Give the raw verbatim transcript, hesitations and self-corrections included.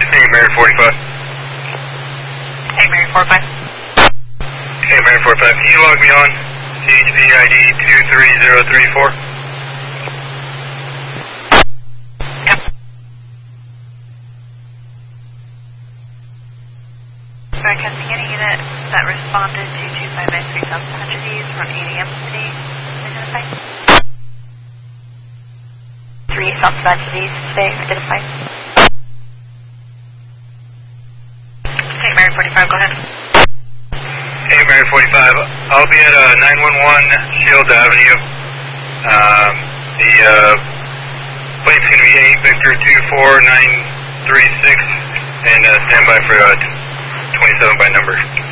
Hey, Mary forty-five. Hey, Mary forty-five. Hey, Mary forty-five. Can you log me on? C H P I D two three zero three four. Yep. Broadcasting any unit that responded to two five nine three South Tragedies around eight A M today. Identified. Three South Tragedies today. Identified. Hey, Mary forty-five. Go ahead. Hey, Mary forty-five. I'll be at uh, nine one one Shields Avenue. Um, the uh, plate's going to be eight Victor two four nine three six, and uh, stand by for uh, twenty-seven by number.